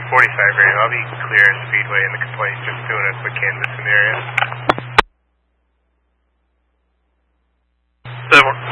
45 radio, I'll be clear Speedway and the complaint, just doing a quick canvas in the area.